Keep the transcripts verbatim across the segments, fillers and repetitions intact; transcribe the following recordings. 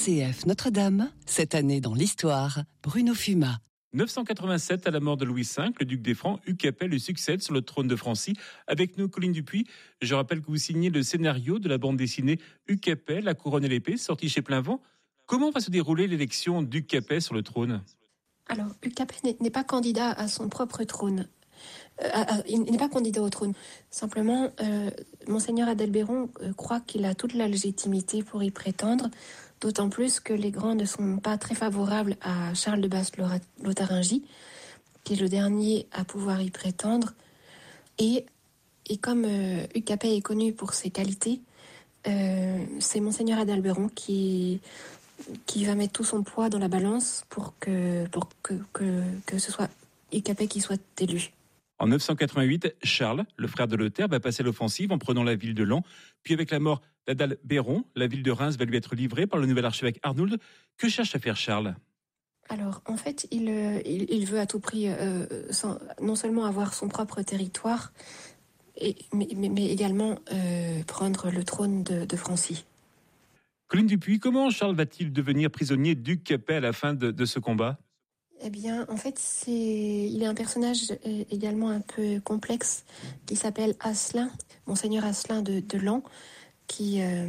C F Notre-Dame, cette année dans l'histoire, Bruno Fuma. neuf cent quatre-vingt-sept, à la mort de Louis cinq, le duc des Francs, Hugues Capet lui succède sur le trône de Francie. Avec nous, Colline Dupuis, je rappelle que vous signez le scénario de la bande dessinée Hugues Capet, La couronne et l'épée, sortie chez Plainvent. Comment va se dérouler l'élection d'Hugues Capet sur le trône ? Alors, Hugues Capet n'est, n'est pas candidat à son propre trône. Euh, à, à, il n'est pas candidat au trône. Simplement, euh, Monseigneur Adalbéron euh, croit qu'il a toute la légitimité pour y prétendre, d'autant plus que les grands ne sont pas très favorables à Charles de Basse-Lotharingie, qui est le dernier à pouvoir y prétendre. Et, et comme euh, Hugues Capet est connu pour ses qualités, euh, c'est Monseigneur Adalbéron qui, qui va mettre tout son poids dans la balance pour que, pour que, que, que ce soit Hugues Capet qui soit élu. En neuf cent quatre-vingt-huit, Charles, le frère de Lothaire, va passer l'offensive en prenant la ville de Laon. Puis avec la mort d'Adalbéron, la ville de Reims va lui être livrée par le nouvel archevêque Arnould. Que cherche à faire Charles ? Alors, en fait, il, il, il veut à tout prix euh, sans, non seulement avoir son propre territoire, et, mais, mais, mais également euh, prendre le trône de, de Francie. Colline Dupuis, comment Charles va-t-il devenir prisonnier d'Hugues Capet à la fin de, de ce combat ? Eh bien, en fait, c'est... il est un personnage également un peu complexe qui s'appelle Asselin, Monseigneur Asselin de, de Laon, qui, euh,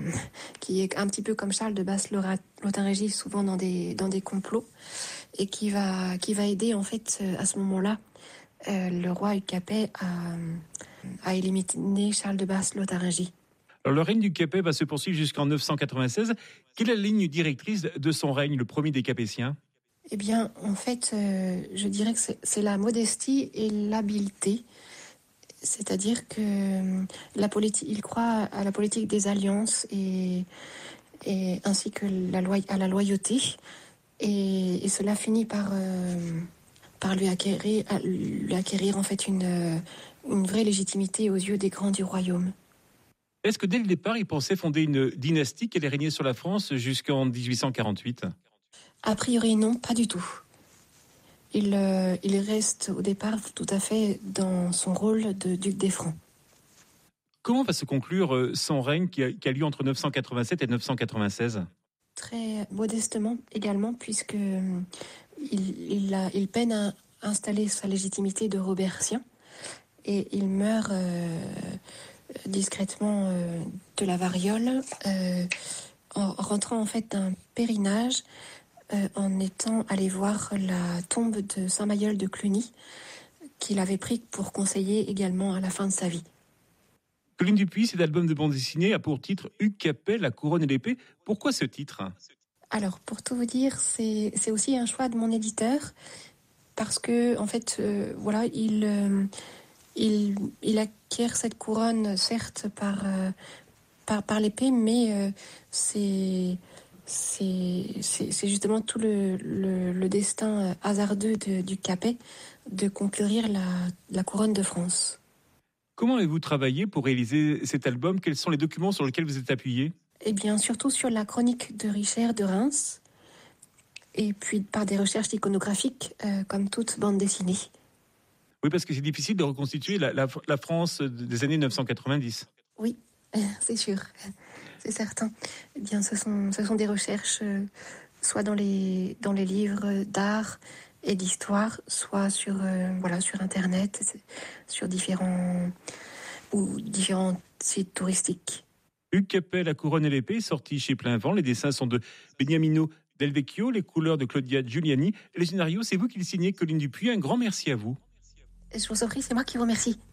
qui est un petit peu comme Charles de Basse-Lotharingie, souvent dans des, dans des complots, et qui va, qui va aider, en fait, à ce moment-là, euh, le roi Hugues Capet à, à éliminer Charles de Basse-Lotharingie. Alors, le règne d'Hugues Capet va se poursuivre jusqu'en neuf cent quatre-vingt-seize. Quelle est la ligne directrice de son règne, le premier des Capétiens ? Eh bien, en fait, euh, je dirais que c'est, c'est la modestie et l'habileté. C'est-à-dire que euh, la politique, il croit à la politique des alliances et, et ainsi que la loi, à la loyauté. Et, et cela finit par, euh, par lui acquérir, lui acquérir en fait une, une vraie légitimité aux yeux des grands du royaume. Est-ce que dès le départ, il pensait fonder une dynastie qui allait régner sur la France jusqu'en dix-huit cent quarante-huit ? A priori, non, pas du tout. Il, euh, il reste au départ tout à fait dans son rôle de duc des Francs. Comment va se conclure son règne qui a, qui a lieu entre neuf cent quatre-vingt-sept et neuf cent quatre-vingt-seize ? Très modestement également, puisque il, il, a, il peine à installer sa légitimité de Robertien et il meurt euh, discrètement euh, de la variole euh, en rentrant en fait d'un pèlerinage. Euh, en étant allé voir la tombe de Saint-Mayol de Cluny, qu'il avait pris pour conseiller également à la fin de sa vie. Colline Dupuis, cet album de bande dessinée a pour titre Hugues Capet, La couronne et l'épée. Pourquoi ce titre ? Alors, pour tout vous dire, c'est, c'est aussi un choix de mon éditeur, parce que, en fait, euh, voilà, il, euh, il, il acquiert cette couronne, certes, par, euh, par, par l'épée, mais euh, c'est... C'est, c'est, c'est justement tout le, le, le destin hasardeux de, du Capet de conquérir la, la couronne de France. Comment avez-vous travaillé pour réaliser cet album ? Quels sont les documents sur lesquels vous êtes appuyé ? Eh bien, surtout sur la chronique de Richard de Reims, et puis par des recherches iconographiques, euh, comme toute bande dessinée. Oui, parce que c'est difficile de reconstituer la, la, la France des années neuf cent quatre-vingt-dix. Oui, c'est sûr. C'est certain. Eh bien, ce sont, ce sont des recherches, euh, soit dans les, dans les livres d'art et d'histoire, soit sur, euh, voilà, sur Internet, sur différents, ou différents sites touristiques. Hugues Capet, La couronne et l'épée, sorti chez Plainvent. Les dessins sont de Beniamino Del Vecchio, les couleurs de Claudia Giuliani. Et le scénario, c'est vous qui le signez, Colline Dupuis. Un grand merci à vous. Je vous en prie, c'est moi qui vous remercie.